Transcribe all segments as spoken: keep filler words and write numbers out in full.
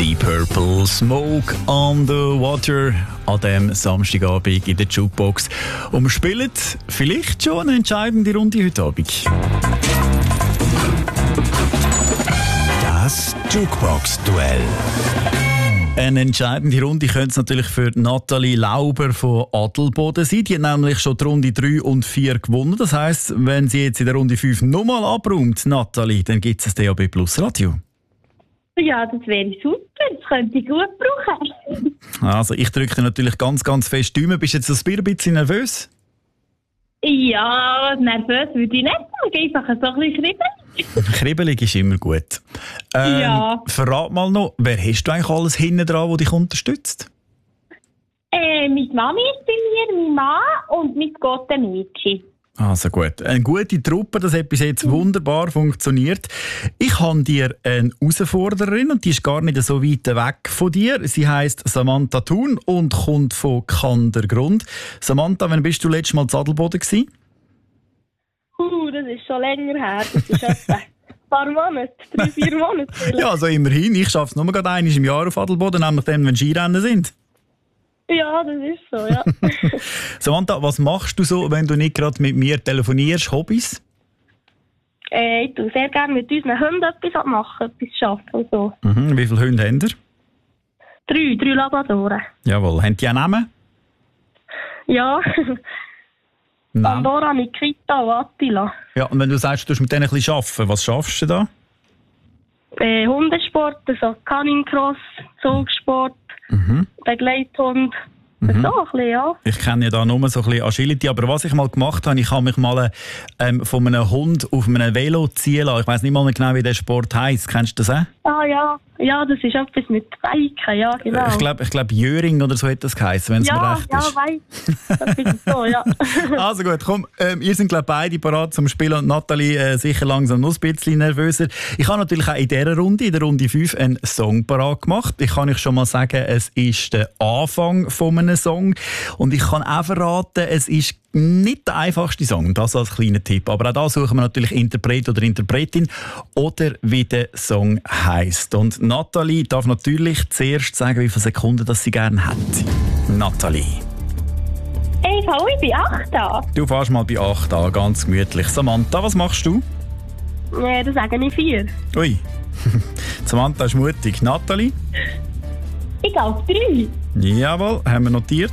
Deep Purple, Smoke on the Water an diesem Samstagabend in der Jukebox. Und wir spielen vielleicht schon eine entscheidende Runde heute Abend. Das Jukebox-Duell. Eine entscheidende Runde könnte es natürlich für Nathalie Lauber von Adelboden sein. Die hat nämlich schon die Runde drei und vier gewonnen. Das heisst, wenn sie jetzt in der Runde fünf nochmal abräumt, Nathalie, dann gibt es das D A B Plus Radio. Ja, das wäre super. Das könnte ich gut brauchen. Also, ich drücke dir natürlich ganz, ganz fest die Daumen. Bist du jetzt ein bisschen nervös? Ja, nervös würde ich nicht sagen. Einfach so ein bisschen kribbelig. Kribbelig ist immer gut. Ähm, Ja. Verrat mal noch, wer hast du eigentlich alles hinten dran, der dich unterstützt? Äh, meine Mami ist bei mir, mein Mann und mein Gott, der Mädchen. Also gut. Eine gute Truppe, das hat bis jetzt wunderbar funktioniert. Ich habe dir eine Herausforderin und die ist gar nicht so weit weg von dir. Sie heisst Samantha Thun und kommt von Kandergrund. Samantha, wann bist du letztes Mal in Adelboden gewesen? Uh, das ist schon länger her. Das ist etwa ein paar Monate, drei, vier Monate. vielleicht. Ja, also immerhin. Ich schaffe es nur gerade einmal im Jahr auf Adelboden, nämlich dann, wenn Skirennen sind. Ja, das ist so, ja. Samantha, was machst du so, wenn du nicht gerade mit mir telefonierst? Hobbys? äh, ich tue sehr gerne mit unseren Hunden etwas machen, etwas arbeiten und so. Mhm. Wie viele Hunde haben ihr? Drei, drei Labradoren. Jawohl. Haben die einen Namen? Ja, Nein. Pandora, Nikita und Attila. Ja, und wenn du sagst, du musst mit denen ein bisschen arbeiten, was schaffst du da? Äh, Hundesport, also Cunning-Cross, Zugsport, Mhm. Begleithund. So ein bisschen, ja. Ich kenne ja da nur so ein bisschen Agility, aber was ich mal gemacht habe, ich habe mich mal ähm, von einem Hund auf einem Velo ziehen lassen. Ich weiss nicht mal mehr genau, wie der Sport heisst. Kennst du das auch? Ah ja, ja, das ist etwas mit Biken, ja, genau. Ich glaube, ich glaub, Jöring oder so hat das geheißen, wenn es mir ja, recht ja, ist. weiss. Das ist so, ja. Also gut, komm, ähm, ihr seid glaube beide parat zum Spielen und Nathalie äh, sicher langsam noch ein bisschen nervöser. Ich habe natürlich auch in dieser Runde, in der Runde fünf, einen Song parat gemacht. Ich kann euch schon mal sagen, es ist der Anfang von einem Song. Und ich kann auch verraten, es ist nicht der einfachste Song, das als kleiner Tipp. Aber auch da suchen wir natürlich Interpret oder Interpretin oder wie der Song heisst. Und Nathalie darf natürlich zuerst sagen, wie viele Sekunden das sie gerne hat. Nathalie. Ey, Frau, ich bin acht an. Du fährst mal bei acht an, ganz gemütlich. Samantha, was machst du? Ja, das sagen ich vier. Ui, Samantha ist mutig. Nathalie? Ich gehe auf drei. Jawohl, haben wir notiert.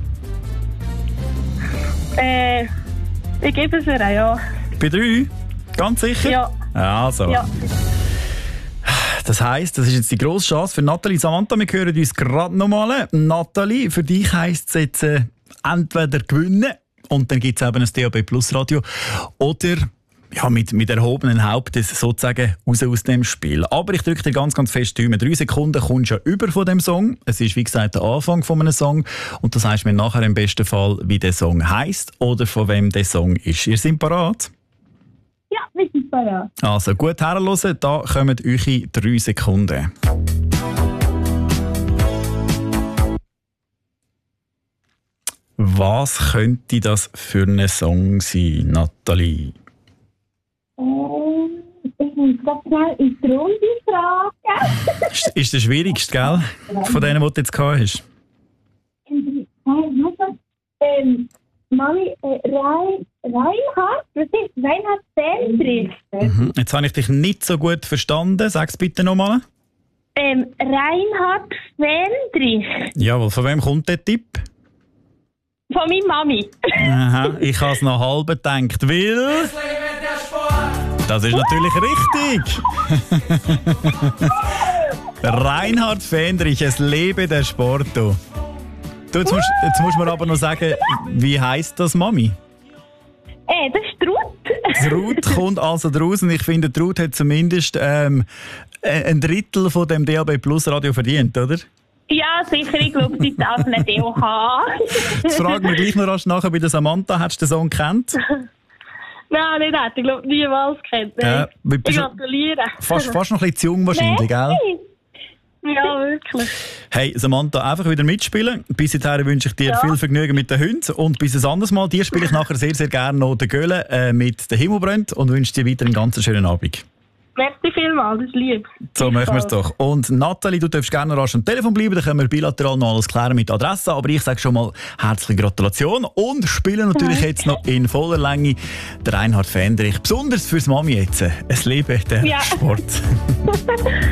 Äh, ich gebe es ihr, ja. Bei drei? Ganz sicher? Ja. Also. Ja. Das heisst, das ist jetzt die grosse Chance für Nathalie. Samantha, wir hören uns gerade nochmal. Nathalie, für dich heisst es jetzt äh, entweder gewinnen und dann gibt es eben ein D A B Plus Radio oder ja, mit, mit erhobenen Hauptes sozusagen raus aus dem Spiel. Aber ich drücke dir ganz, ganz fest die Daumen. Drei Sekunden kommst du ja über von dem Song. Es ist, wie gesagt, der Anfang von einem Song. Und das heisst mir nachher im besten Fall, wie der Song heisst oder von wem der Song ist. Ihr seid parat? Ja, wir sind bereit. Also gut herhören, da kommen eure drei Sekunden. Was könnte das für ein Song sein, Nathalie? Ähm, ich muss ganz schnell in die Runde fragen. Ist, ist der schwierigste, gell? Von denen, die du jetzt gehabt hast. Ähm, Mami, äh, Rein, Reinhard, was ist Reinhard Fendrich? Mhm. Jetzt habe ich dich nicht so gut verstanden. Sag es bitte nochmal. Ähm, Reinhard Fendrich. Jawohl, von wem kommt der Tipp? Von meiner Mami. Aha, ich habe es noch halb gedacht, weil... Das ist natürlich richtig. Reinhard Fendrich, es lebe der Sport. Du, jetzt musst, jetzt musst du mir aber noch sagen, wie heisst das, Mami? Äh, das ist Trud. Trud kommt also draus und ich finde, Trud hat zumindest ähm, ein Drittel von dem D A B Plus Radio verdient, oder? Ja, sicher, ich glaube, sie darf nicht auch haben. Jetzt fragen wir gleich noch rasch nachher bei der Samantha. Hättest du den Song gekannt? Nein, nicht hätte ich glaube niemals kennt. Ja, wie ich bist du- gratuliere. Fast, fast noch ein bisschen zu jung wahrscheinlich, gell? Ja, wirklich. Hey Samantha, einfach wieder mitspielen. Bis dahin wünsche ich dir Ja. viel Vergnügen mit den Hunden und bis ein anderes Mal. Dir spiele ich nachher sehr, sehr gerne noch den Göhle äh, mit «Der Himmel brennt» und wünsche dir weiter einen ganz schönen Abend. Merci vielmals, das ist lieb. So machen wir es doch. Und Nathalie, du darfst gerne noch rasch am Telefon bleiben, dann können wir bilateral noch alles klären mit Adresse. Aber ich sage schon mal herzliche Gratulation und spiele natürlich jetzt noch in voller Länge der Reinhard Fendrich. Besonders fürs Mami jetzt. Es lebe der Ja. Sport.